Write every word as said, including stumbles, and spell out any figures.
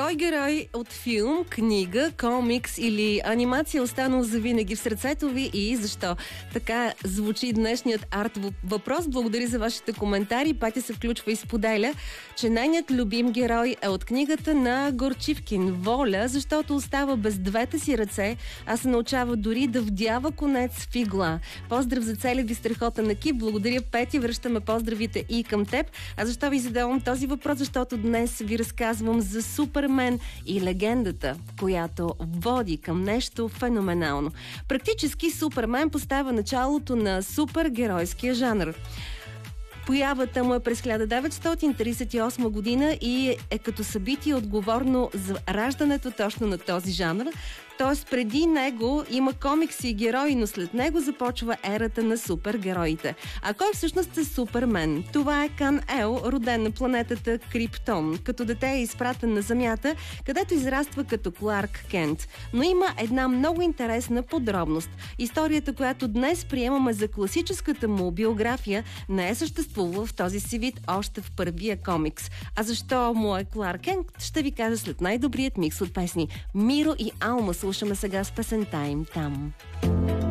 Кой герой от филм, книга, комикс или анимация е останал завинаги в сърцето ви и защо? Така звучи днешният арт въпрос. Благодаря за вашите коментари. Патя се включва и споделя, че нейният любим герой е от книгата на Горчивкин Воля, защото остава без двете си ръце, а се научава дори да вдява конец в игла. Поздрав за целия ви страхотен екип. Благодаря, Пети. Връщаме поздравите и към теб. А защо ви задавам този въпрос? Защото днес ви разказвам за Супермен и легендата, която води към нещо феноменално. Практически Супермен поставя началото на супергеройския жанр. Появата му е през хиляда деветстотин тридесет и осма година и е като събитие отговорно за раждането точно на този жанр. Тоест преди него има комикси и герои, но след него започва ерата на супергероите. А кой всъщност е Супермен? Това е Кан-Ел, роден на планетата Криптон. Като дете е изпратен на Земята, където израства като Кларк Кент. Но има една много интересна подробност. Историята, която днес приемаме за класическата му биография, не е съществувала в този си вид още в първия комикс. А защо му е Кларк Кент, ще ви кажа след най-добрият микс от песни. Миро и Алма слушаме сега с песента им Там.